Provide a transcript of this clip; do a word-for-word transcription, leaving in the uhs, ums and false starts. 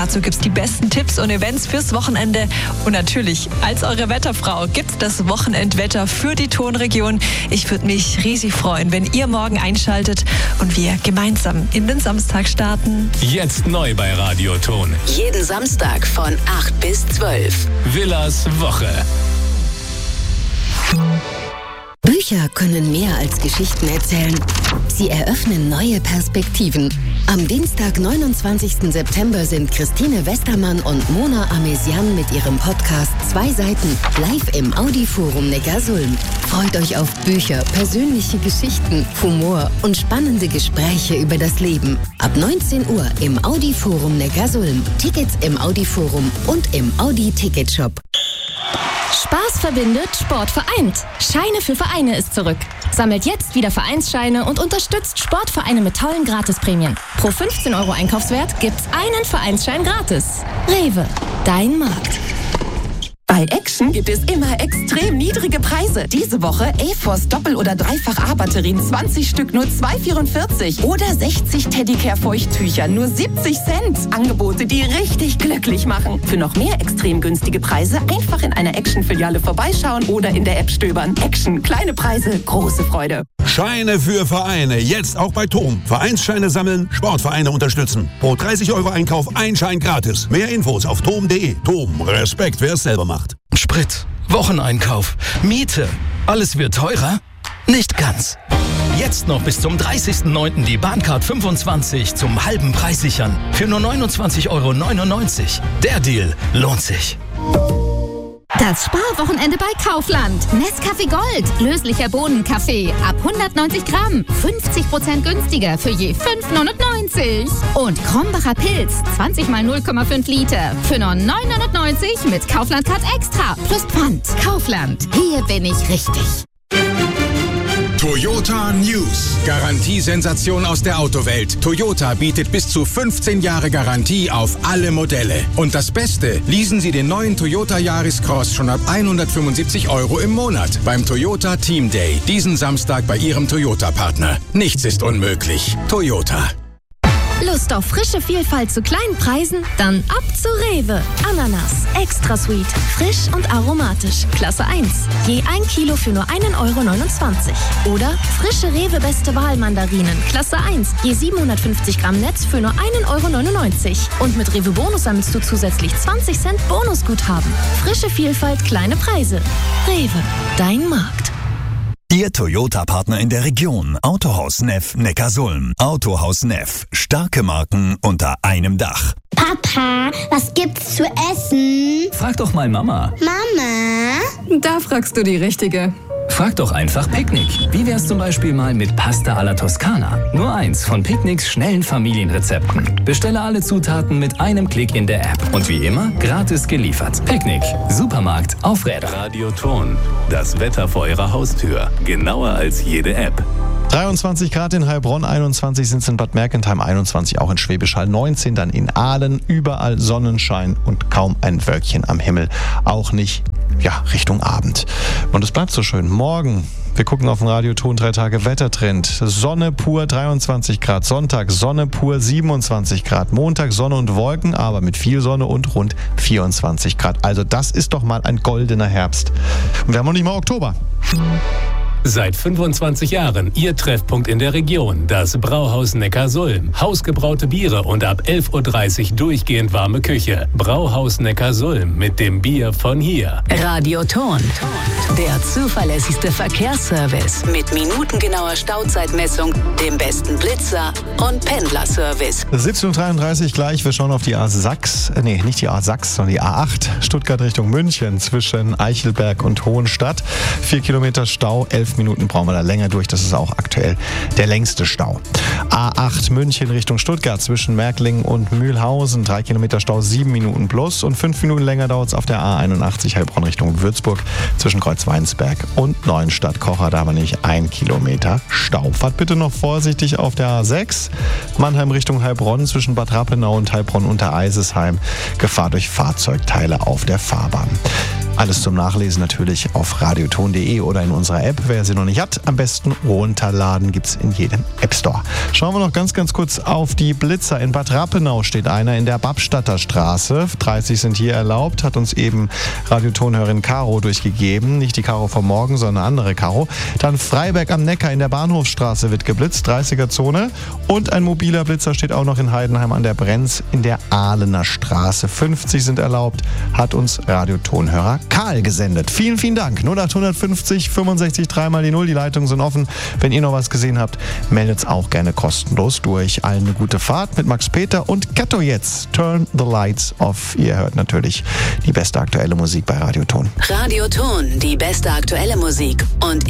Dazu gibt's die besten Tipps und Events fürs Wochenende. Und natürlich, als eure Wetterfrau gibt's das Wochenendwetter für die Tonregion. Ich würde mich riesig freuen, wenn ihr morgen einschaltet und wir gemeinsam in den Samstag starten. Jetzt neu bei Radio Ton. Jeden Samstag von acht bis zwölf. Willas Woche. Bücher können mehr als Geschichten erzählen. Sie eröffnen neue Perspektiven. Am Dienstag, neunundzwanzigsten September sind Christine Westermann und Mona Amesian mit ihrem Podcast Zwei Seiten live im Audi-Forum Neckarsulm. Freut euch auf Bücher, persönliche Geschichten, Humor und spannende Gespräche über das Leben. Ab neunzehn Uhr im Audi-Forum Neckarsulm. Tickets im Audi-Forum und im Audi-Ticketshop. Spaß verbindet, Sport vereint. Scheine für Vereine ist zurück. Sammelt jetzt wieder Vereinsscheine und unterstützt Sportvereine mit tollen Gratisprämien. Pro fünfzehn Euro Einkaufswert gibt's einen Vereinsschein gratis. Rewe, dein Markt. Bei Action gibt es immer extrem niedrige Preise. Diese Woche A-Force Doppel- oder Dreifach-A-Batterien, zwanzig Stück, nur zwei Euro vierundvierzig. Oder sechzig Teddicare-Feuchttücher, nur siebzig Cent. Angebote, die richtig glücklich machen. Für noch mehr extrem günstige Preise einfach in einer Action-Filiale vorbeischauen oder in der App stöbern. Action, kleine Preise, große Freude. Scheine für Vereine, jetzt auch bei Tom. Vereinsscheine sammeln, Sportvereine unterstützen. Pro dreißig Euro Einkauf ein Schein gratis. Mehr Infos auf tom punkt de. Tom, Respekt, wer es selber macht. Sprit, Wocheneinkauf, Miete, alles wird teurer? Nicht ganz. Jetzt noch bis zum dreißigsten neunten die Bahncard fünfundzwanzig zum halben Preis sichern. Für nur neunundzwanzig Euro neunundneunzig. Der Deal lohnt sich. Das Sparwochenende bei Kaufland. Nescafé Gold. Löslicher Bohnenkaffee. Ab hundertneunzig Gramm. fünfzig Prozent günstiger für je fünf Euro neunundneunzig. Und Krombacher Pilz. zwanzig mal null Komma fünf Liter. Für nur neun Euro neunundneunzig mit Kaufland Card Extra. Plus Pfand. Kaufland. Hier bin ich richtig. Toyota News. Garantiesensation aus der Autowelt. Toyota bietet bis zu fünfzehn Jahre Garantie auf alle Modelle. Und das Beste, leasen Sie den neuen Toyota Yaris Cross schon ab hundertfünfundsiebzig Euro im Monat beim Toyota Team Day. Diesen Samstag bei Ihrem Toyota-Partner. Nichts ist unmöglich. Toyota. Lust auf frische Vielfalt zu kleinen Preisen? Dann ab zu Rewe. Ananas, extra sweet, frisch und aromatisch. Klasse eins. Je ein Kilo für nur ein Euro neunundzwanzig. Oder frische Rewe Beste Wahl Mandarinen. Klasse eins. Je siebenhundertfünfzig Gramm Netz für nur ein Euro neunundneunzig. Und mit Rewe Bonus sammelst du zusätzlich zwanzig Cent Bonusguthaben. Frische Vielfalt, kleine Preise. Rewe, dein Markt. Ihr Toyota-Partner in der Region. Autohaus Neff Neckarsulm. Autohaus Neff. Starke Marken unter einem Dach. Papa, was gibt's zu essen? Frag doch mal Mama. Mama? Da fragst du die Richtige. Frag doch einfach Picknick. Wie wär's zum Beispiel mal mit Pasta alla Toscana? Nur eins von Picknicks schnellen Familienrezepten. Bestelle alle Zutaten mit einem Klick in der App. Und wie immer, gratis geliefert. Picknick. Supermarkt auf Räder. Radio Ton. Das Wetter vor Ihrer Haustür. Genauer als jede App. dreiundzwanzig Grad in Heilbronn, einundzwanzig sind es in Bad Mergentheim, einundzwanzig auch in Schwäbisch Hall, neunzehn dann in Aalen, überall Sonnenschein und kaum ein Wölkchen am Himmel, auch nicht, ja, Richtung Abend. Und es bleibt so schön. Morgen, wir gucken auf den Radioton, drei Tage Wettertrend. Sonne pur dreiundzwanzig Grad, Sonntag Sonne pur siebenundzwanzig Grad, Montag Sonne und Wolken, aber mit viel Sonne und rund vierundzwanzig Grad. Also das ist doch mal ein goldener Herbst. Und wir haben noch nicht mal Oktober. Seit fünfundzwanzig Jahren Ihr Treffpunkt in der Region, das Brauhaus Neckarsulm. Hausgebraute Biere und ab elf Uhr dreißig durchgehend warme Küche. Brauhaus Neckarsulm mit dem Bier von hier. Radio Ton, der zuverlässigste Verkehrsservice mit minutengenauer Stauzeitmessung, dem besten Blitzer und Pendlerservice. siebzehn Uhr dreiunddreißig gleich, wir schauen auf die A sechs, äh, nee, nicht die A sechs, sondern die A acht, Stuttgart Richtung München zwischen Eichelberg und Hohenstadt. Vier Kilometer Stau, elf Minuten brauchen wir da länger durch, das ist auch aktuell der längste Stau. A acht München Richtung Stuttgart zwischen Märklingen und Mühlhausen, drei Kilometer Stau, sieben Minuten plus und fünf Minuten länger dauert es auf der A einundachtzig Heilbronn Richtung Würzburg zwischen Kreuzweinsberg und Neuenstadt-Kocher, da haben wir nämlich ein Kilometer Stau. Fahrt bitte noch vorsichtig auf der A sechs, Mannheim Richtung Heilbronn zwischen Bad Rappenau und Heilbronn unter Eisesheim, Gefahr durch Fahrzeugteile auf der Fahrbahn. Alles zum Nachlesen natürlich auf radioton punkt de oder in unserer App. Wer sie noch nicht hat, am besten runterladen, gibt es in jedem App Store. Schauen wir noch ganz, ganz kurz auf die Blitzer. In Bad Rappenau steht einer in der Babstadter Straße. dreißig sind hier erlaubt, hat uns eben Radiotonhörerin Caro durchgegeben. Nicht die Caro vom Morgen, sondern eine andere Caro. Dann Freiberg am Neckar in der Bahnhofsstraße wird geblitzt, dreißiger Zone. Und ein mobiler Blitzer steht auch noch in Heidenheim an der Brenz in der Ahlener Straße. fünfzig sind erlaubt, hat uns Radiotonhörer Karl gesendet. Vielen, vielen Dank. null acht fünfzig fünfundsechzig dreimal die Null. Die Leitungen sind offen. Wenn ihr noch was gesehen habt, meldet es auch gerne kostenlos durch. Allen eine gute Fahrt mit Max Peter und Katto jetzt. Turn the lights off. Ihr hört natürlich die beste aktuelle Musik bei Radioton. Radioton, die beste aktuelle Musik. Und